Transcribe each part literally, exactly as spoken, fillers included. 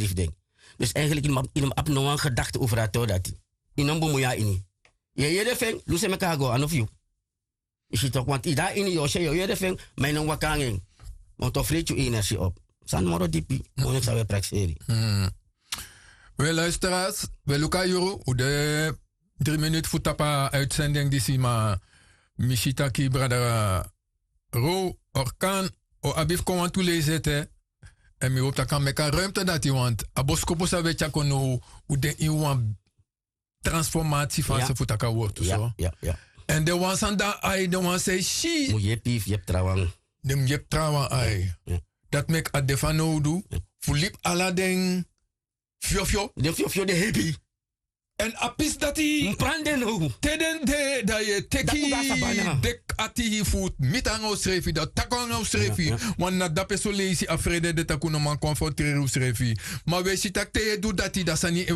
conservatief ding. Dus eigenlijk in in op no een gedachte over dat dat. In een boemoeja ini. Je je de feng, lose me kago an of you. Is het toch want ida in je je je de feng, mijn een wakanging. Want toch vreet je energie op. San moro dipi, moet ik zou praxeri. We luisteraars, we lukken juro, hoe de drie minuten voor tapa uitzending die zie maar Michitaki brada Ro orkaan o abif kon want toelezen te en mi hoop dat kan meka ruimte dat hij want aboskopo sa weet kon hoe hoe de in transformatie van zijn voetaka wordt zo. Ja, ja. En de wansanda ai de wan say she. Moet je pief, je hebt trouwang. De je hebt trouwang ai. Dat mek a defano do. Fulip aladeng. Fio fio. De fio fio de happy. En apis dat hij... Mprande no. Teden de dat je teki dek ati voet mitango schreef dat takongo schreef. Want na dape so leisi afrede de takuno man confronteren schreef. Maar we ziet dat te doet dat hij dat sani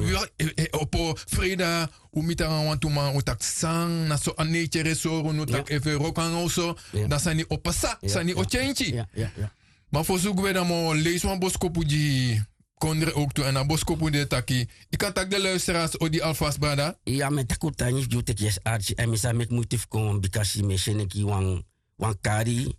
op vrede u mitango want man u tak sang na so anetje resoro nu tak even rokango so dat sani opasa sani ochenchi. Ja ja ja. Maar voor zoek we dan mo lees wan boskopuji. Kondre ook toe en na boskopu de taki. Ik kan tak de luisteraars o die alvast brada. Ja, met takuta niet jutek yes archi. En misa met motief kon bikasi me sheneki wan wan kari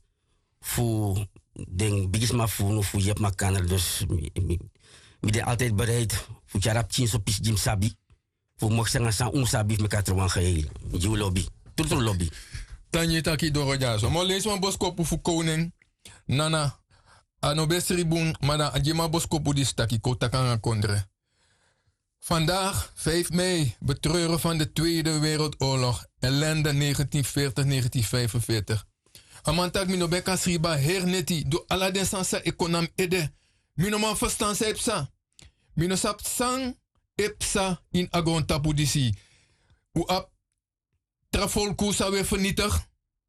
fu den bigisma fu no fu yep makaner dus mi mi de altijd bereid fu charap chin so pis jim sabi. Fu mocht zeggen san un sabi me katro wan geheel. Ju lobby. Tutru lobby. Tanje taki doro jaso. Mo lees wan boskopu fu koning. Nana ano besribun, maar ajima boskopu di staki kotakanga kondre. Vandaag, vijf mei, betreuren van de Tweede Wereldoorlog, ellende negentien veertig tot negentien vijfenveertig. Amantak mino beka sriba herneti, do ala den sansa ekonam ede. Mino man verstaan sa epsa. Mino sap sang epsa in agon tapu disi. U ap trafolku sa weer vernietig.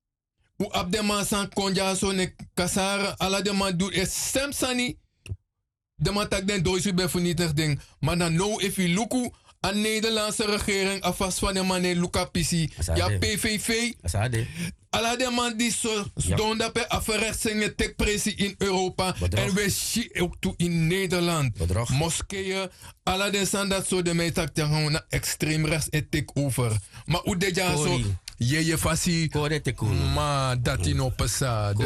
U ab de man san konja so ne kasara ala de man doet es semsani de man tak den doisu be vernietigd ding maar dan no if you luku aan Nederlandse regering afas van de man ne luka pisi ja P V V ala de man die so donda pe afrechtsingen tek pressie in Europa en we zie ook toe in Nederland moskeeën ala de san dat so de mij tak te gewoon extreem rechts et take over maar u de ja so je je fasi ma dat in op